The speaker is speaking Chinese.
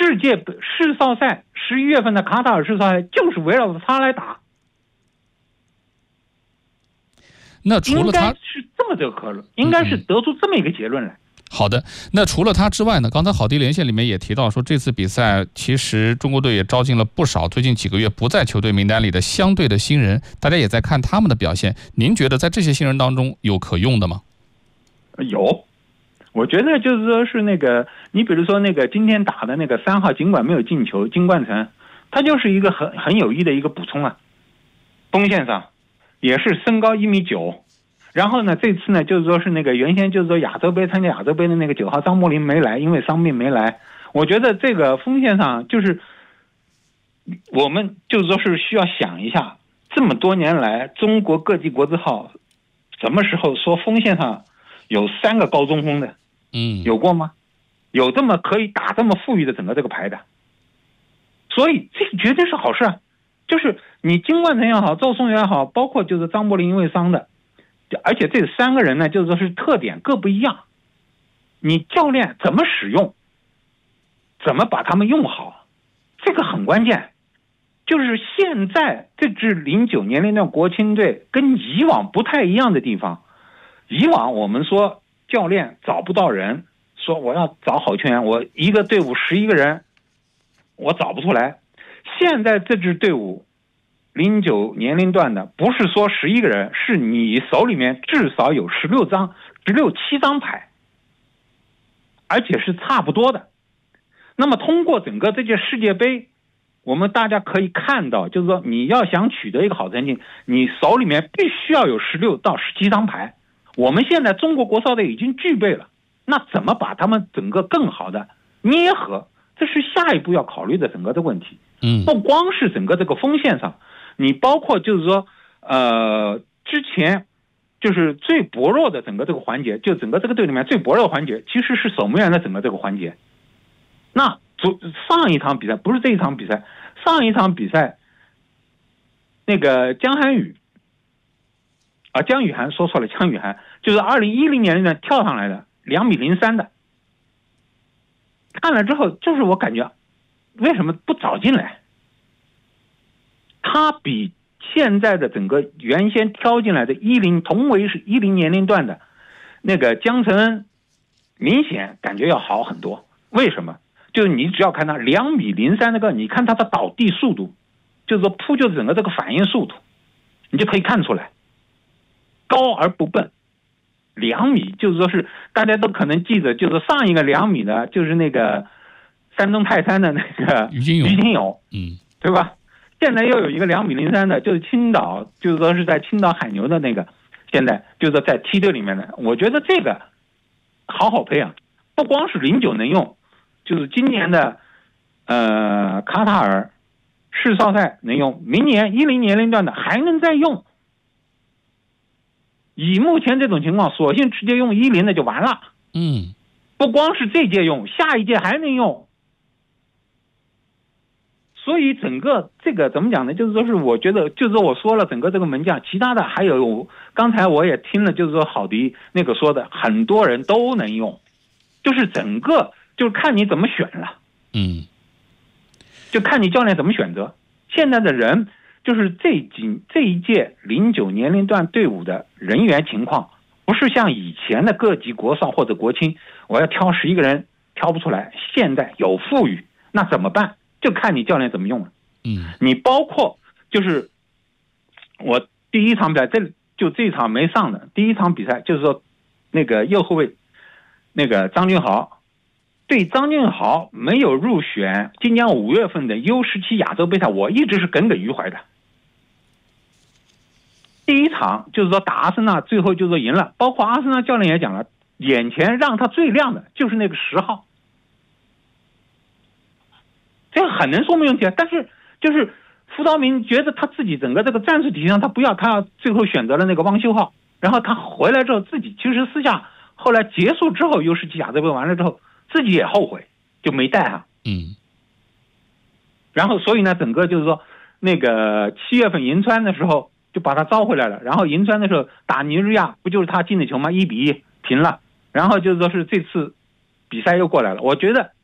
世少赛11月份的卡塔尔世少赛就是围绕着他来打。 那除了他， 应该是这么个可能，应该是得出这么一个结论来。 好的，那除了他之外呢？刚才郝迪连线里面也提到说，这次比赛其实中国队也招进了不少最近几个月不在球队名单里的相对的新人，大家也在看他们的表现。您觉得在这些新人当中有可用的吗？ 有，我觉得就是说是那个，你比如说那个今天打的那个3号，尽管没有进球，金冠城，他就是一个很有益的一个补充啊。锋线上也是身高1.9米。然后呢，这次呢，就是说是那个原先就是说亚洲杯参加亚洲杯的那个9号张伯苓没来，因为伤病没来。我觉得这个锋线上就是我们就是说是需要想一下，这么多年来中国各级国字号什么时候说锋线上有3个高中锋的？有过吗？有这么可以打这么富裕的整个这个牌的？所以这个绝对是好事啊！就是你金冠城也好，赵松也好，包括就是张伯苓因为伤的。而且这3个人呢，就是说是特点各不一样，你教练怎么使用，怎么把他们用好，这个很关键。就是现在这支09年龄段国青队跟以往不太一样的地方，以往我们说教练找不到人，说我要找好球员，我一个队伍11个人，我找不出来。现在这支队伍09年龄段的不是说11个人，是你手里面至少有16、17张牌，而且是差不多的。那么通过整个这届世界杯，我们大家可以看到，就是说你要想取得一个好成绩，你手里面必须要有16到17张牌。我们现在中国国少队已经具备了，那怎么把他们整个更好的捏合，这是下一步要考虑的整个的问题。不光是整个这个锋线上，你包括就是说，之前就是最薄弱的整个这个环节，就整个这个队里面最薄弱的环节，其实是守门员的整个这个环节。那上一场比赛不是这一场比赛，上一场比赛，那个江宇涵说错了，江宇涵就是2010年龄段跳上来的2.03米的，看了之后就是我感觉为什么不早进来？他比现在的整个原先挑进来的同为是10年龄段的那个江承恩明显感觉要好很多。为什么？就是你只要看他2.03米那个，你看他的倒地速度，就是说扑救整个这个反应速度，你就可以看出来高而不笨。2米就是说是大家都可能记得，就是上一个2米的就是那个山东泰山的那个于金勇，对吧？现在又有一个2.03米的，就是青岛，就是说是在青岛海牛的那个，现在就是说在梯队里面的。我觉得这个好培养，不光是09能用，就是今年的卡塔尔世少赛能用，明年10年龄段的还能再用。以目前这种情况，索性直接用10的就完了。不光是这届用，下一届还能用。所以整个这个怎么讲呢？就是说是我觉得，就是说我说了整个这个门将，其他的还有刚才我也听了，就是说郝迪那个说的，很多人都能用，就是整个就是看你怎么选了。就看你教练怎么选择。现在的人就是这一届09年龄段队伍的人员情况，不是像以前的各级国少或者国青，我要挑11个人挑不出来。现在有富裕，那怎么办？就看你教练怎么用了。你包括就是我第一场比赛，这一场没上的第一场比赛，就是说那个右后卫那个张俊豪，对张俊豪没有入选今年5月份的 U17 亚洲杯赛，我一直是耿耿于怀的。第一场就是说打阿森纳，最后就是说赢了，包括阿森纳教练也讲了，眼前让他最亮的就是那个10号，这个很能说明问题啊。但是就是傅道明觉得他自己整个这个战术体系上他不要，他最后选择了那个汪修浩，然后他回来之后自己其实私下后来结束之后 U17 亚洲杯完了之后自己也后悔，就没带啊。然后所以呢，整个就是说那个7月份银川的时候就把他招回来了，然后银川的时候打尼日亚不就是他进的球吗？1-1平了，然后就是说是这次比赛又过来了。我觉得